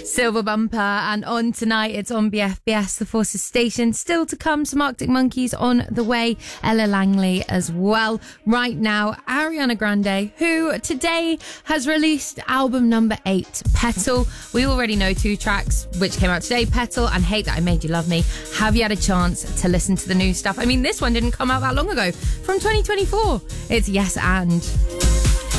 Silver Bumper, and on tonight it's on BFBS, the Forces Station. Still to come, some Arctic Monkeys on the way, Ella Langley as well. Right now, Ariana Grande, who today has released album number 8, Petal. We already know 2 tracks which came out today, Petal and Hate That I Made You Love Me. Have you had a chance to listen to the new stuff? I mean, this one didn't come out that long ago, from 2024. It's Yes and.